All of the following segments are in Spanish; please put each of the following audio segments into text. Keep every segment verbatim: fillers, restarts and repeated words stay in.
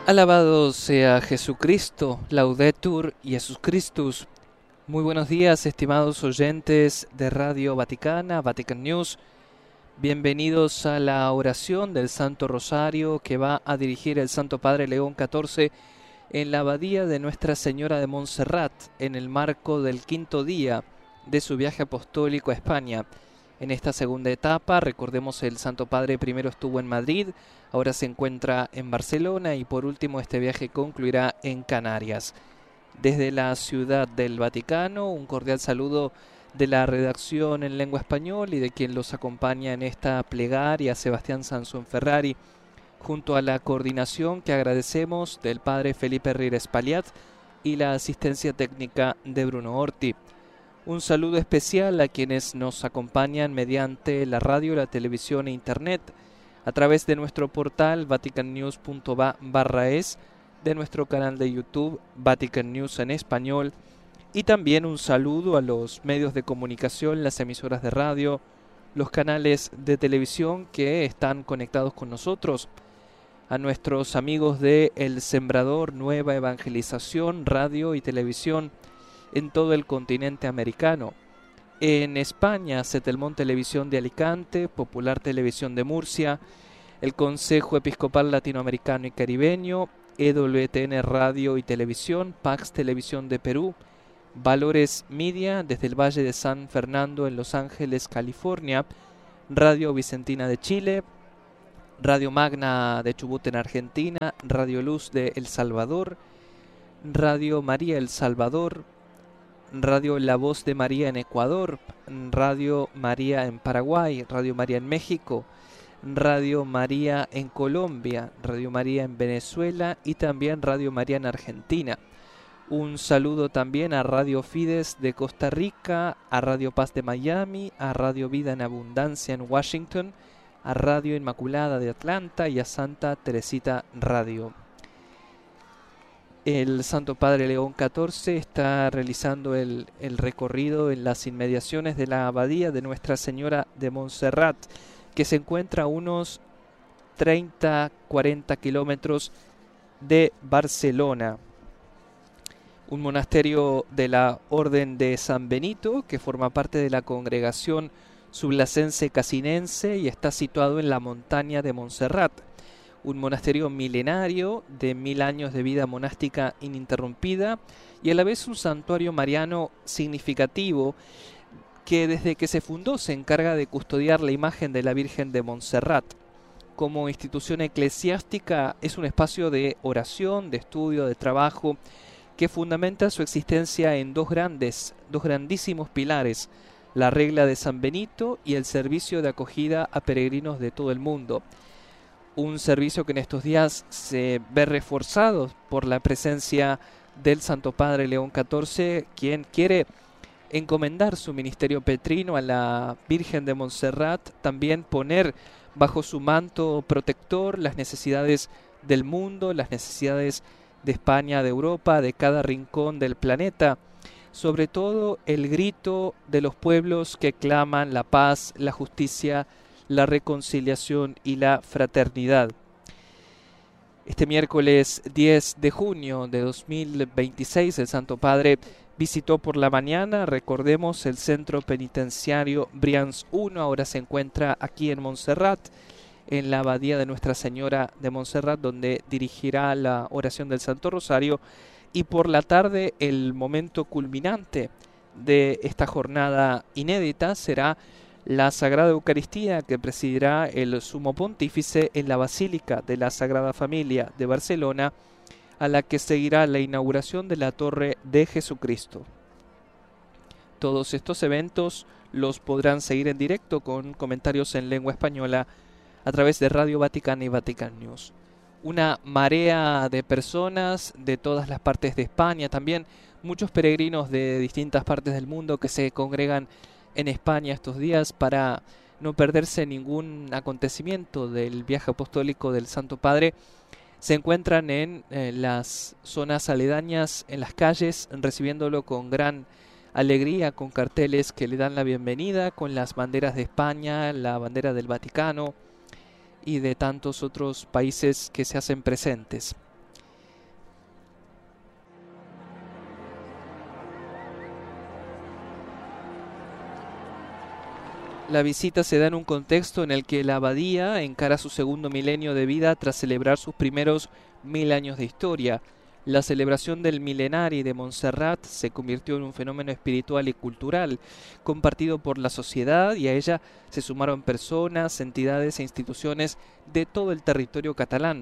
Alabado sea Jesucristo, Laudetur Jesus Christus. Muy buenos días, estimados oyentes de Radio Vaticana, Vatican News. Bienvenidos a la oración del Santo Rosario que va a dirigir el Santo Padre León catorce en la abadía de Nuestra Señora de Montserrat, en el marco del quinto día de su viaje apostólico a España. En esta segunda etapa, recordemos, el Santo Padre primero estuvo en Madrid, ahora se encuentra en Barcelona y por último este viaje concluirá en Canarias. Desde la Ciudad del Vaticano, un cordial saludo de la redacción en lengua española y de quien los acompaña en esta plegaria, Sebastián Sansón Ferrari, junto a la coordinación que agradecemos del Padre Felipe Rires Paliat y la asistencia técnica de Bruno Orti. Un saludo especial a quienes nos acompañan mediante la radio, la televisión e internet, a través de nuestro portal vaticannews punto va barra es, de nuestro canal de YouTube Vatican News en español, y también un saludo a los medios de comunicación, las emisoras de radio, los canales de televisión que están conectados con nosotros, a nuestros amigos de El Sembrador, Nueva Evangelización, radio y televisión en todo el continente americano. En España, Setelmont Televisión de Alicante, Popular Televisión de Murcia, el Consejo Episcopal Latinoamericano y Caribeño, E W T N Radio y Televisión, Pax Televisión de Perú, Valores Media desde el Valle de San Fernando en Los Ángeles, California, Radio Vicentina de Chile, Radio Magna de Chubut en Argentina, Radio Luz de El Salvador, Radio María El Salvador, Radio La Voz de María en Ecuador, Radio María en Paraguay, Radio María en México, Radio María en Colombia, Radio María en Venezuela y también Radio María en Argentina. Un saludo también a Radio Fides de Costa Rica, a Radio Paz de Miami, a Radio Vida en Abundancia en Washington, a Radio Inmaculada de Atlanta y a Santa Teresita Radio. El Santo Padre León catorce está realizando el, el recorrido en las inmediaciones de la abadía de Nuestra Señora de Montserrat, que se encuentra a unos treinta a cuarenta kilómetros de Barcelona. Un monasterio de la Orden de San Benito, que forma parte de la congregación sublacense casinense y está situado en la montaña de Montserrat. Un monasterio milenario de mil años de vida monástica ininterrumpida y a la vez un santuario mariano significativo que desde que se fundó se encarga de custodiar la imagen de la Virgen de Montserrat. Como institución eclesiástica es un espacio de oración, de estudio, de trabajo que fundamenta su existencia en dos grandes, dos grandísimos pilares: la regla de San Benito y el servicio de acogida a peregrinos de todo el mundo. Un servicio que en estos días se ve reforzado por la presencia del Santo Padre León catorce, quien quiere encomendar su ministerio petrino a la Virgen de Montserrat, también poner bajo su manto protector las necesidades del mundo, las necesidades de España, de Europa, de cada rincón del planeta, sobre todo el grito de los pueblos que claman la paz, la justicia, la reconciliación y la fraternidad. Este miércoles diez de junio de dos mil veintiséis, el Santo Padre visitó por la mañana, recordemos, el centro penitenciario Brians uno, ahora se encuentra aquí en Montserrat, en la abadía de Nuestra Señora de Montserrat, donde dirigirá la oración del Santo Rosario, y por la tarde el momento culminante de esta jornada inédita será la Sagrada Eucaristía, que presidirá el Sumo Pontífice en la Basílica de la Sagrada Familia de Barcelona, a la que seguirá la inauguración de la Torre de Jesucristo. Todos estos eventos los podrán seguir en directo con comentarios en lengua española a través de Radio Vaticana y Vatican News. Una marea de personas de todas las partes de España, también muchos peregrinos de distintas partes del mundo que se congregan en España estos días para no perderse ningún acontecimiento del viaje apostólico del Santo Padre, se encuentran en eh, las zonas aledañas, en las calles, recibiéndolo con gran alegría, con carteles que le dan la bienvenida, con las banderas de España, la bandera del Vaticano y de tantos otros países que se hacen presentes. La visita se da en un contexto en el que la abadía encara su segundo milenio de vida tras celebrar sus primeros mil años de historia. La celebración del milenari de Montserrat se convirtió en un fenómeno espiritual y cultural, compartido por la sociedad, y a ella se sumaron personas, entidades e instituciones de todo el territorio catalán.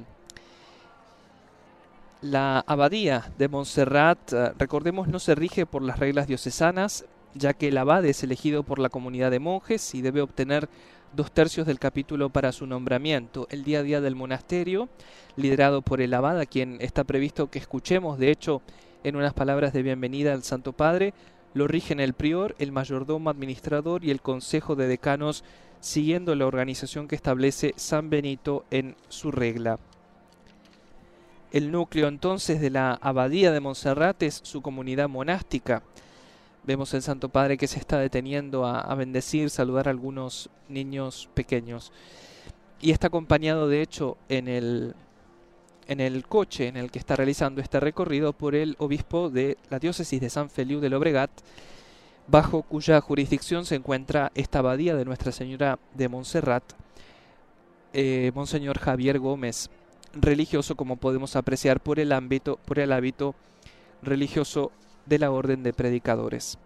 La abadía de Montserrat, eh, recordemos, no se rige por las reglas diocesanas, ya que el abad es elegido por la comunidad de monjes y debe obtener dos tercios del capítulo para su nombramiento. El día a día del monasterio, liderado por el abad, a quien está previsto que escuchemos, de hecho, en unas palabras de bienvenida al Santo Padre, lo rigen el prior, el mayordomo administrador y el consejo de decanos, siguiendo la organización que establece San Benito en su regla. El núcleo entonces de la abadía de Montserrat es su comunidad monástica. Vemos el Santo Padre que se está deteniendo a, a bendecir, saludar a algunos niños pequeños. Y está acompañado, de hecho, en el, en el coche en el que está realizando este recorrido por el obispo de la diócesis de San Feliu de Llobregat, bajo cuya jurisdicción se encuentra esta abadía de Nuestra Señora de Montserrat, eh, Monseñor Javier Gómez, religioso, como podemos apreciar por el ámbito, por el hábito religioso de la Orden de Predicadores.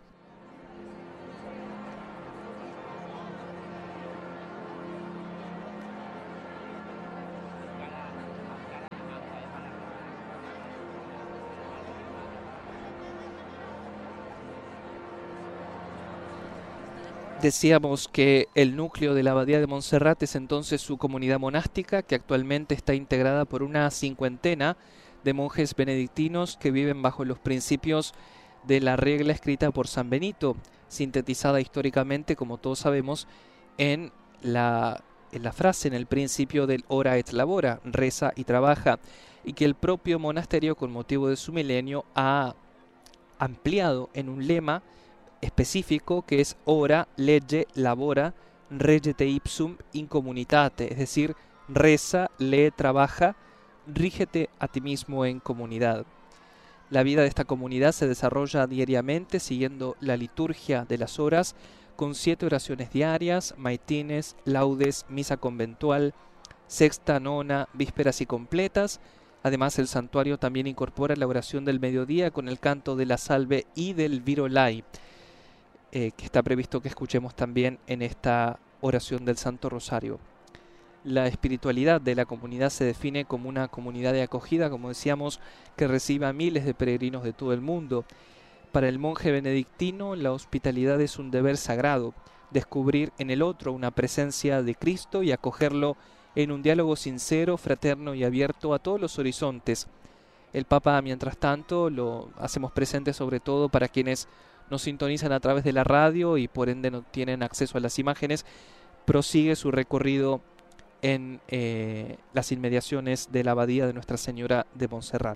Decíamos que el núcleo de la abadía de Montserrat es entonces su comunidad monástica, que actualmente está integrada por una cincuentena de monjes benedictinos que viven bajo los principios de la regla escrita por San Benito, sintetizada históricamente, como todos sabemos, en la, en la frase, en el principio del ora et labora, reza y trabaja, y que el propio monasterio, con motivo de su milenio, ha ampliado en un lema específico que es ora, lege, labora, regete ipsum in communitate, es decir, reza, lee, trabaja, rígete a ti mismo en comunidad. La vida de esta comunidad se desarrolla diariamente siguiendo la liturgia de las horas, con siete oraciones diarias, maitines, laudes, misa conventual, sexta, nona, vísperas y completas. Además, el santuario también incorpora la oración del mediodía con el canto de la salve y del virolai, eh, que está previsto que escuchemos también en esta oración del Santo Rosario. La espiritualidad de la comunidad se define como una comunidad de acogida, como decíamos, que recibe a miles de peregrinos de todo el mundo. Para el monje benedictino, la hospitalidad es un deber sagrado, descubrir en el otro una presencia de Cristo y acogerlo en un diálogo sincero, fraterno y abierto a todos los horizontes. El Papa, mientras tanto, lo hacemos presente sobre todo para quienes nos sintonizan a través de la radio y por ende no tienen acceso a las imágenes, prosigue su recorrido en eh, las inmediaciones de la abadía de Nuestra Señora de Montserrat.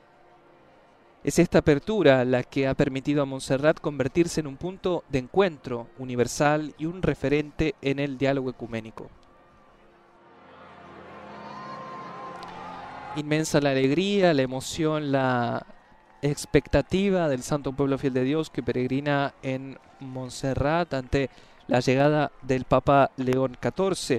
Es esta apertura la que ha permitido a Montserrat convertirse en un punto de encuentro universal y un referente en el diálogo ecuménico. Inmensa la alegría, la emoción, la expectativa del santo pueblo fiel de Dios que peregrina en Montserrat ante la llegada del Papa León catorce.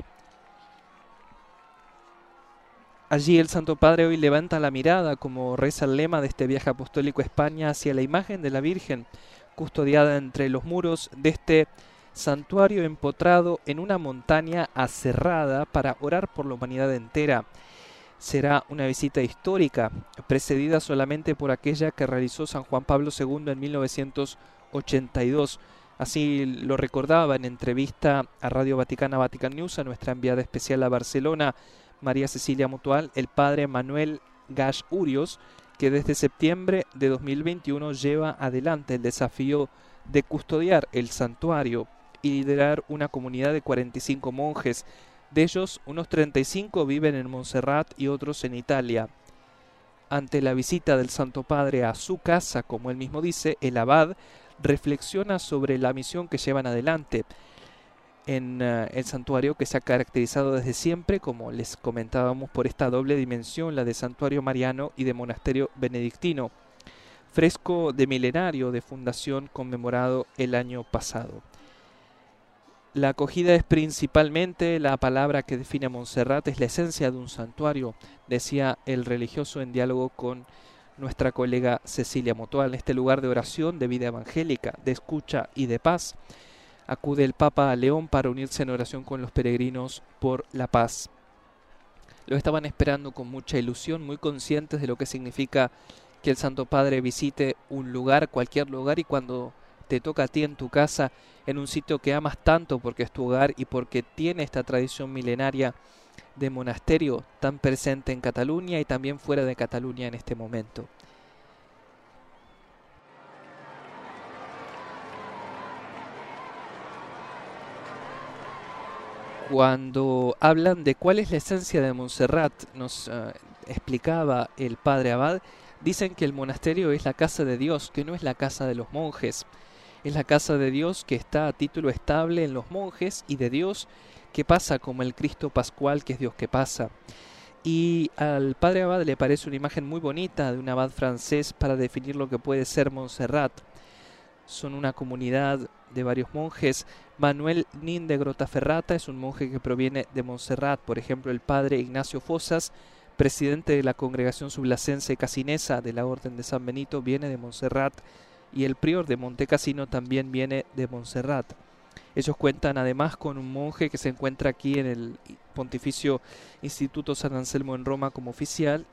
Allí el Santo Padre hoy levanta la mirada, como reza el lema de este viaje apostólico a España, hacia la imagen de la Virgen, custodiada entre los muros de este santuario empotrado en una montaña aserrada para orar por la humanidad entera. Será una visita histórica, precedida solamente por aquella que realizó San Juan Pablo segundo en mil novecientos ochenta y dos. Así lo recordaba en entrevista a Radio Vaticana Vatican News a nuestra enviada especial a Barcelona, María Cecilia Mutual, el padre Manuel Gash Urios, que desde septiembre de dos mil veintiuno lleva adelante el desafío de custodiar el santuario y liderar una comunidad de cuarenta y cinco monjes. De ellos, unos treinta y cinco viven en Montserrat y otros en Italia. Ante la visita del Santo Padre a su casa, como él mismo dice, el abad reflexiona sobre la misión que llevan adelante en uh, el santuario, que se ha caracterizado desde siempre, como les comentábamos, por esta doble dimensión, la de santuario mariano y de monasterio benedictino, fresco de milenario de fundación conmemorado el año pasado. La acogida es principalmente la palabra que define a Montserrat, es la esencia de un santuario, decía el religioso en diálogo con nuestra colega Cecilia Motoal. En este lugar de oración, de vida evangélica, de escucha y de paz, acude el Papa León para unirse en oración con los peregrinos por la paz. Lo estaban esperando con mucha ilusión, muy conscientes de lo que significa que el Santo Padre visite un lugar, cualquier lugar, y cuando te toca a ti en tu casa, en un sitio que amas tanto porque es tu hogar y porque tiene esta tradición milenaria de monasterio tan presente en Cataluña y también fuera de Cataluña en este momento. Cuando hablan de cuál es la esencia de Montserrat, nos uh, explicaba el padre Abad, dicen que el monasterio es la casa de Dios, que no es la casa de los monjes. Es la casa de Dios que está a título estable en los monjes y de Dios que pasa como el Cristo Pascual, que es Dios que pasa. Y al padre Abad le parece una imagen muy bonita de un abad francés para definir lo que puede ser Montserrat. Son una comunidad de varios monjes. Manuel Nin de Grotaferrata es un monje que proviene de Montserrat. Por ejemplo, el padre Ignacio Fosas, presidente de la congregación sublacense casinesa de la Orden de San Benito, viene de Montserrat, y el prior de Montecassino también viene de Montserrat. Ellos cuentan además con un monje que se encuentra aquí en el Pontificio Instituto San Anselmo en Roma como oficial,